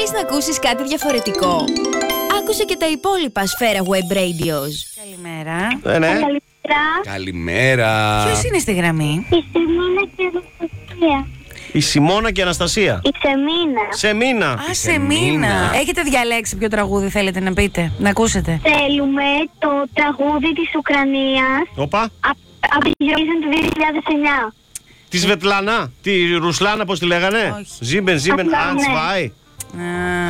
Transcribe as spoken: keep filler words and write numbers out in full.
Θέλεις να ακούσεις κάτι διαφορετικό? Άκουσε και τα υπόλοιπα Σφαίρα Web Radios. Καλημέρα. Ε, ναι. Καλημέρα. Καλημέρα. Ποιος είναι στη γραμμή? Η Σεμίνα και η Αναστασία. Η Σιμώνα και η Αναστασία. Η Σεμίνα. Σε μήνα. Α, σε μήνα. Έχετε διαλέξει ποιο τραγούδι θέλετε να πείτε, να ακούσετε? Θέλουμε το τραγούδι της Ουκρανίας Οπα. από τη Eurovision του δύο χιλιάδες εννιά. Τη Σβετλάνα. Τη Ρουσλάνα, πώς τη λέγανε. Όχι. Ζίμπεν, Ζίμπεν, Απλά, Αντσβάι. ναι. Α,